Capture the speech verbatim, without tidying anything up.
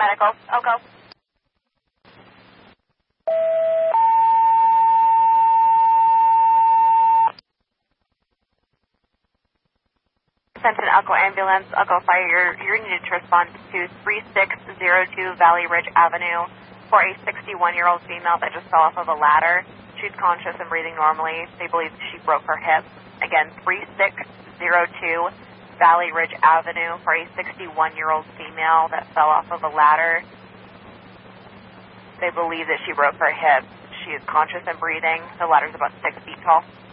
medical. I'll go. Sent an Elko ambulance. Elko Fire, you're, you're needed to respond to three six zero two Valley Ridge Avenue for a sixty-one-year-old female that just fell off of a ladder. She's conscious and breathing normally. They believe she broke her hip. Again, three six zero two Valley Ridge Avenue for a sixty-one-year-old female that fell off of a ladder. They believe that she broke her hip. She is conscious and breathing. The ladder's about six feet tall.